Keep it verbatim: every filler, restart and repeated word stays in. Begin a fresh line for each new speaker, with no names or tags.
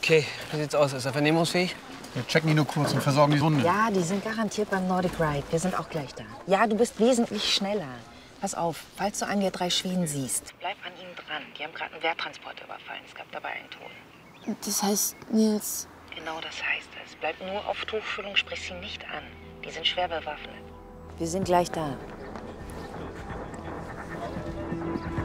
Okay, wie sieht's aus? Ist er vernehmungsfähig?
Wir checken ihn nur kurz und versorgen die Wunde.
Ja, die sind garantiert beim Nordic Ride. Wir sind auch gleich da. Ja, du bist wesentlich schneller. Pass auf, falls du einen der drei Schweden siehst, bleib an ihnen dran. Die haben gerade einen Wehrtransporter überfallen. Es gab dabei einen Toten.
Das heißt, Nils...
Genau das heißt es. Bleib nur auf Tuchfühlung, sprich sie nicht an. Die sind schwer bewaffnet. Wir sind gleich da.